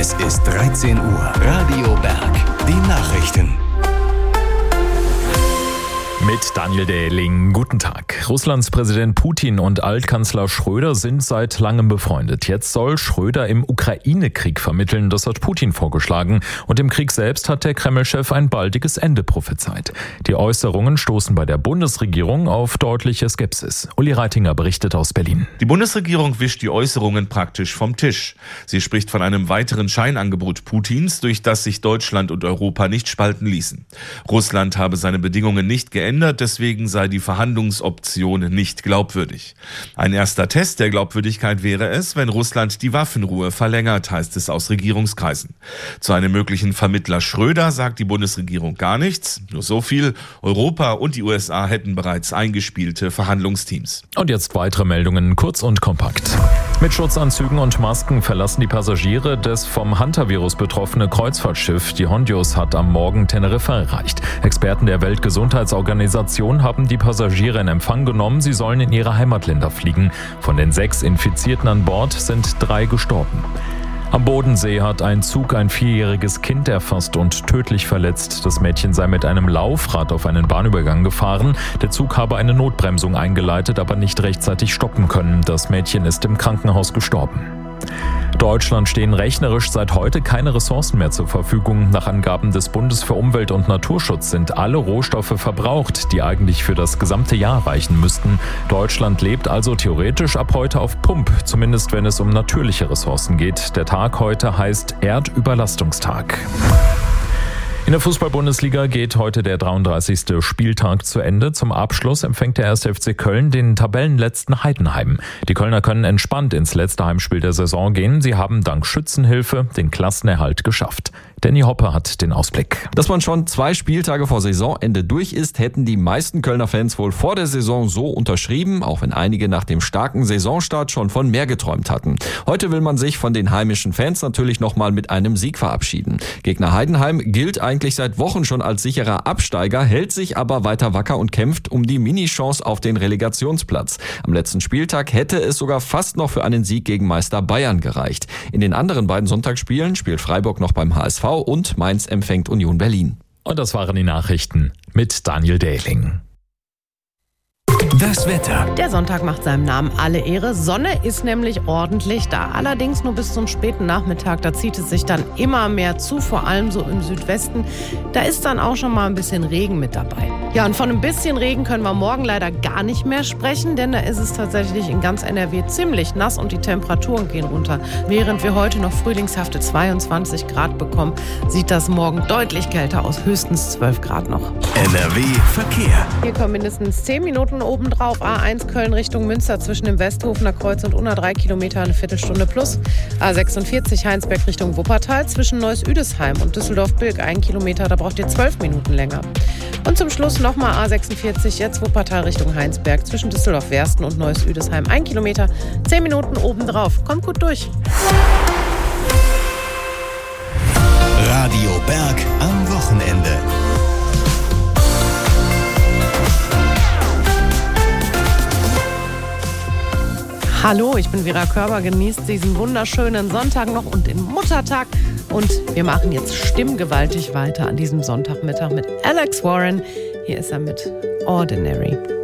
Es ist 13 Uhr. Radio Berg. Die Nachrichten. Mit Daniel Dehling, guten Tag. Russlands Präsident Putin und Altkanzler Schröder sind seit langem befreundet. Jetzt soll Schröder im Ukraine-Krieg vermitteln, das hat Putin vorgeschlagen. Und im Krieg selbst hat der Kreml-Chef ein baldiges Ende prophezeit. Die Äußerungen stoßen bei der Bundesregierung auf deutliche Skepsis. Uli Reitinger berichtet aus Berlin. Die Bundesregierung wischt die Äußerungen praktisch vom Tisch. Sie spricht von einem weiteren Scheinangebot Putins, durch das sich Deutschland und Europa nicht spalten ließen. Russland habe seine Bedingungen nicht geändert, deswegen sei die Verhandlungsoption nicht glaubwürdig. Ein erster Test der Glaubwürdigkeit wäre es, wenn Russland die Waffenruhe verlängert, heißt es aus Regierungskreisen. Zu einem möglichen Vermittler Schröder sagt die Bundesregierung gar nichts, nur so viel: Europa und die USA hätten bereits eingespielte Verhandlungsteams. Und jetzt weitere Meldungen, kurz und kompakt. Mit Schutzanzügen und Masken verlassen die Passagiere des vom Hantavirus betroffene Kreuzfahrtschiff. Die Hondius hat am Morgen Teneriffa erreicht. Experten der Weltgesundheitsorganisation haben die Passagiere in Empfang genommen. Sie sollen in ihre Heimatländer fliegen. Von den 6 Infizierten an Bord sind 3 gestorben. Am Bodensee hat ein Zug ein 4-jähriges Kind erfasst und tödlich verletzt. Das Mädchen sei mit einem Laufrad auf einen Bahnübergang gefahren. Der Zug habe eine Notbremsung eingeleitet, aber nicht rechtzeitig stoppen können. Das Mädchen ist im Krankenhaus gestorben. Deutschland stehen rechnerisch seit heute keine Ressourcen mehr zur Verfügung. Nach Angaben des Bundes für Umwelt und Naturschutz sind alle Rohstoffe verbraucht, die eigentlich für das gesamte Jahr reichen müssten. Deutschland lebt also theoretisch ab heute auf Pump, zumindest wenn es um natürliche Ressourcen geht. Der Tag heute heißt Erdüberlastungstag. In der Fußball-Bundesliga geht heute der 33. Spieltag zu Ende. Zum Abschluss empfängt der 1. FC Köln den Tabellenletzten Heidenheim. Die Kölner können entspannt ins letzte Heimspiel der Saison gehen. Sie haben dank Schützenhilfe den Klassenerhalt geschafft. Danny Hoppe hat den Ausblick. Dass man schon 2 Spieltage vor Saisonende durch ist, hätten die meisten Kölner Fans wohl vor der Saison so unterschrieben, auch wenn einige nach dem starken Saisonstart schon von mehr geträumt hatten. Heute will man sich von den heimischen Fans natürlich nochmal mit einem Sieg verabschieden. Gegner Heidenheim gilt eigentlich seit Wochen schon als sicherer Absteiger, hält sich aber weiter wacker und kämpft um die Mini-Chance auf den Relegationsplatz. Am letzten Spieltag hätte es sogar fast noch für einen Sieg gegen Meister Bayern gereicht. In den anderen beiden Sonntagsspielen spielt Freiburg noch beim HSV und Mainz empfängt Union Berlin. Und das waren die Nachrichten mit Daniel Dehling. Das Wetter. Der Sonntag macht seinem Namen alle Ehre. Sonne ist nämlich ordentlich da. Allerdings nur bis zum späten Nachmittag. Da zieht es sich dann immer mehr zu, vor allem so im Südwesten. Da ist dann auch schon mal ein bisschen Regen mit dabei. Ja, und von ein bisschen Regen können wir morgen leider gar nicht mehr sprechen, denn da ist es tatsächlich in ganz NRW ziemlich nass und die Temperaturen gehen runter. Während wir heute noch frühlingshafte 22 Grad bekommen, sieht das morgen deutlich kälter aus, höchstens 12 Grad noch. NRW Verkehr. Hier kommen mindestens 10 Minuten obendrauf. A1 Köln Richtung Münster zwischen dem Westhofener Kreuz und Unna 3 Kilometer, eine Viertelstunde plus. A46 Heinsberg Richtung Wuppertal zwischen Neuss-Üdesheim und Düsseldorf-Bilk 1 Kilometer, da braucht ihr 12 Minuten länger. Und zum Schluss nochmal A46, jetzt Wuppertal Richtung Heinsberg zwischen Düsseldorf-Wersten und Neuss-Üdesheim 1 Kilometer, 10 Minuten obendrauf. Kommt gut durch. Radio Berg am Wochenende. Hallo, ich bin Vera Körber, genießt diesen wunderschönen Sonntag noch und den Muttertag. Und wir machen jetzt stimmgewaltig weiter an diesem Sonntagmittag mit Alex Warren. Hier ist er mit Ordinary.